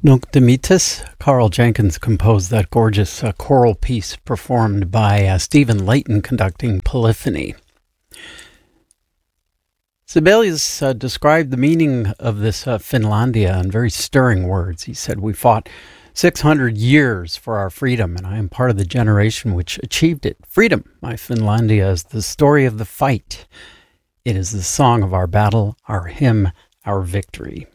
Nunc Dimittis. Carl Jenkins composed that gorgeous choral piece performed by Stephen Layton conducting Polyphony. Sibelius described the meaning of this Finlandia in very stirring words. He said, "We fought 600 years for our freedom, and I am part of the generation which achieved it. Freedom, my Finlandia, is the story of the fight. It is the song of our battle, our hymn, our victory."